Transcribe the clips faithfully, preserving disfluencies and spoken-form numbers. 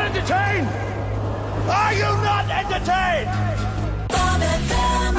entertained? Are you not entertained? Bob F M.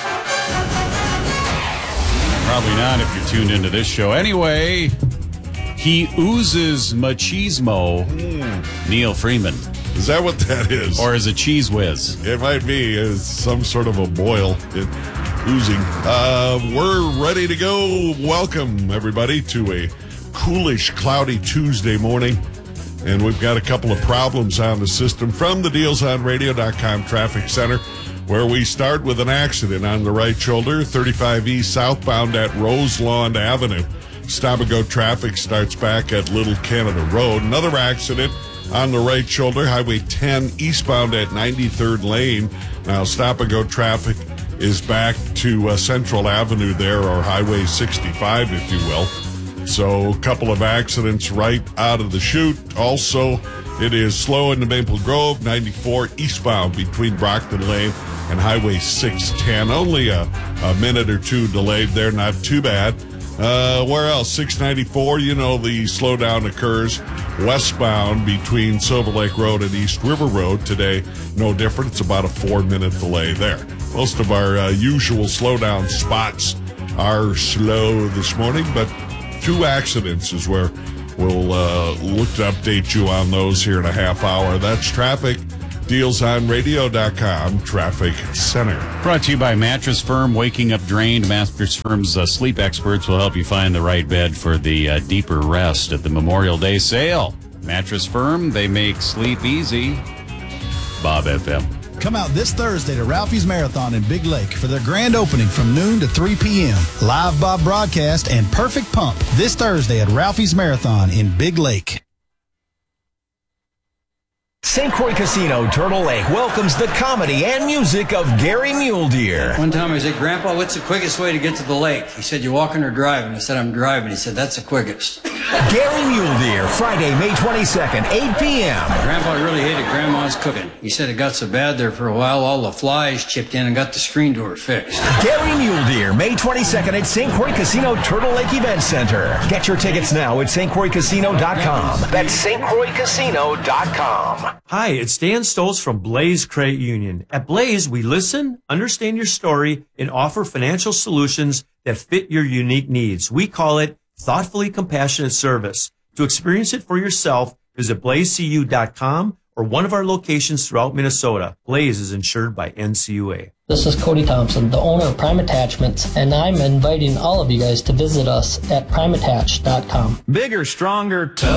Probably not if you're tuned into this show. Anyway, he oozes machismo. Mm. Neil Freeman. Is that what that is? Or is it cheese whiz? It might be. It's some sort of a boil. It, oozing. Uh, we're ready to go. Welcome, everybody, to a coolish, cloudy Tuesday morning. And we've got a couple of problems on the system from the deals on radio dot com Traffic Center, where we start with an accident on the right shoulder, thirty-five E southbound at Roselawn Avenue. Stop-and-go traffic starts back at Little Canada Road. Another accident on the right shoulder, Highway ten eastbound at ninety-third Lane. Now, stop-and-go traffic is back to uh, Central Avenue there, or Highway sixty-five, if you will. So, a couple of accidents right out of the chute. Also, it is slow into Maple Grove, ninety-four eastbound between Brockton Lane and Highway six ten. Only a, a minute or two delayed there, not too bad. Uh, where else? six ninety-four, you know, the slowdown occurs westbound between Silver Lake Road and East River Road. Today, no different. It's about a four-minute delay there. Most of our uh, usual slowdown spots are slow this morning, but two accidents is where we'll uh, look to update you on those here in a half hour. That's traffic. deals on radio dot com Traffic Center. Brought to you by Mattress Firm. Waking up drained. Mattress Firm's uh, sleep experts will help you find the right bed for the uh, deeper rest at the Memorial Day sale. Mattress Firm, they make sleep easy. Bob F M. Come out this Thursday to Ralphie's Marathon in Big Lake for their grand opening from noon to three p.m. Live Bob broadcast and Perfect Pump this Thursday at Ralphie's Marathon in Big Lake. Saint Croix Casino, Turtle Lake welcomes the comedy and music of Gary Mule Deer. One time I said, Grandpa, what's the quickest way to get to the lake? He said, you walking or driving? I said, I'm driving. He said, that's the quickest. Gary Mule Deer, Friday, May twenty-second, eight p.m. Grandpa really hated Grandma's cooking. He said it got so bad there for a while, all the flies chipped in and got the screen door fixed. Gary Mule Deer, May twenty-second at Saint Croix Casino, Turtle Lake Event Center. Get your tickets now at Saint Croix Casino dot com. That's Saint Croix Casino dot com. Hi, it's Dan Stoltz from Blaze Credit Union. At Blaze, we listen, understand your story, and offer financial solutions that fit your unique needs. We call it thoughtfully compassionate service. To experience it for yourself, visit blaze c u dot com or one of our locations throughout Minnesota. Blaze is insured by N C U A. This is Cody Thompson, the owner of Prime Attachments, and I'm inviting all of you guys to visit us at prime attach dot com. Bigger, stronger, tougher.